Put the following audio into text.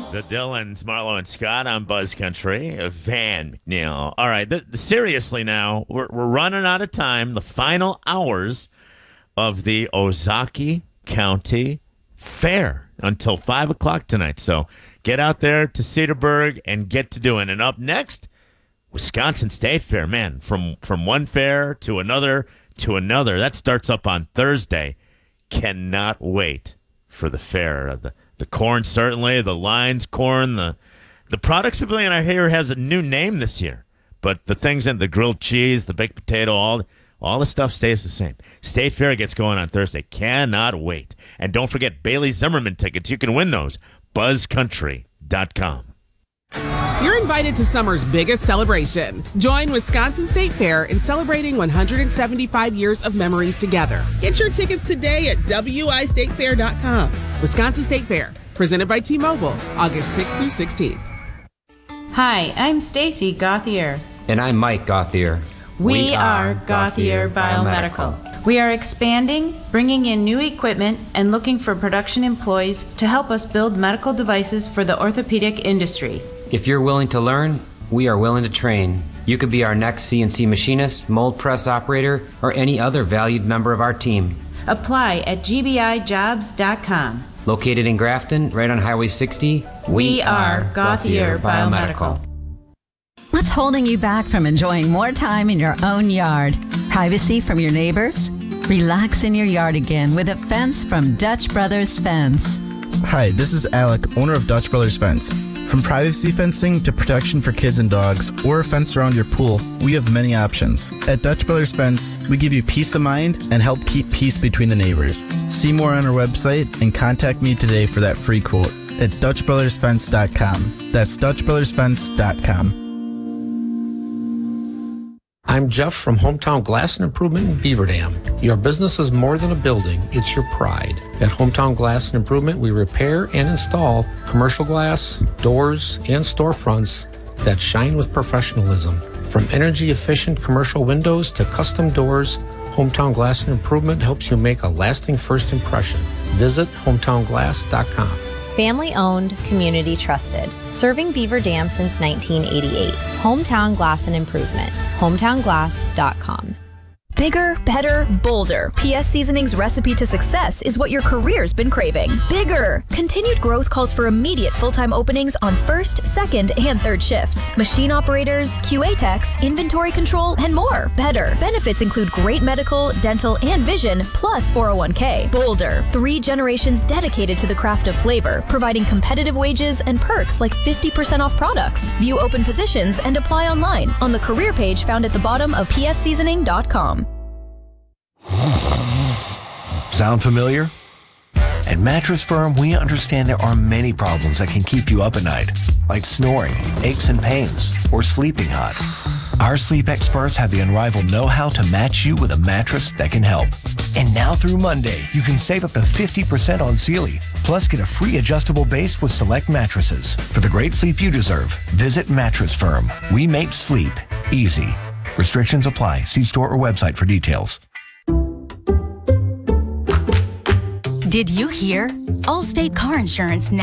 The Dylans, Marlo and Scott on Buzz Country. Van McNeil. All right, seriously now, we're running out of time. The final hours of the Ozaukee County Fair until 5 o'clock tonight. So get out there to Cedarburg and get to doing. And up next, Wisconsin State Fair. Man, from one fair to another to another. That starts up on Thursday. Cannot wait for the fair. The corn, certainly, the lines, corn, the products pavilion I hear has a new name this year. But the things in the grilled cheese, the baked potato, all the stuff stays the same. State Fair gets going on Thursday. Cannot wait. And don't forget Bailey Zimmerman tickets. You can win those. BuzzCountry.com. You're invited to summer's biggest celebration. Join Wisconsin State Fair in celebrating 175 years of memories together. Get your tickets today at wistatefair.com. Wisconsin State Fair, presented by T-Mobile, August 6th through 16th. Hi, I'm Stacy Gauthier. And I'm Mike Gauthier. We are Gauthier Biomedical. We are expanding, bringing in new equipment, and looking for production employees to help us build medical devices for the orthopedic industry. If you're willing to learn, we are willing to train. You could be our next CNC machinist, mold press operator, or any other valued member of our team. Apply at gbijobs.com. Located in Grafton, right on Highway 60, we are Gauthier Biomedical. What's holding you back from enjoying more time in your own yard? Privacy from your neighbors? Relax in your yard again with a fence from Dutch Brothers Fence. Hi, this is Alec, owner of Dutch Brothers Fence. From privacy fencing to protection for kids and dogs, or a fence around your pool, we have many options. At Dutch Brothers Fence, we give you peace of mind and help keep peace between the neighbors. See more on our website and contact me today for that free quote at DutchBrothersFence.com. That's DutchBrothersFence.com. I'm Jeff from Hometown Glass and Improvement in Beaver Dam. Your business is more than a building, it's your pride. At Hometown Glass and Improvement, we repair and install commercial glass, doors, and storefronts that shine with professionalism. From energy-efficient commercial windows to custom doors, Hometown Glass and Improvement helps you make a lasting first impression. Visit hometownglass.com. Family owned, community trusted. Serving Beaver Dam since 1988. Hometown Glass and Improvement. HometownGlass.com. Bigger, better, bolder. PS Seasoning's recipe to success is what your career's been craving. Bigger. Continued growth calls for immediate full-time openings on first, second, and third shifts. Machine operators, QA techs, inventory control, and more. Better. Benefits include great medical, dental, and vision, plus 401k. Bolder. 3 generations dedicated to the craft of flavor, providing competitive wages and perks like 50% off products. View open positions and apply online on the career page found at the bottom of psseasoning.com. Sound familiar? At Mattress Firm, we understand there are many problems that can keep you up at night, like snoring, aches and pains, or sleeping hot. Our sleep experts have the unrivaled know-how to match you with a mattress that can help. And now through Monday, you can save up to 50% on Sealy, plus get a free adjustable base with select mattresses. For the great sleep you deserve, visit Mattress Firm. We make sleep easy. Restrictions apply. See store or website for details. Did you hear? Allstate Car Insurance now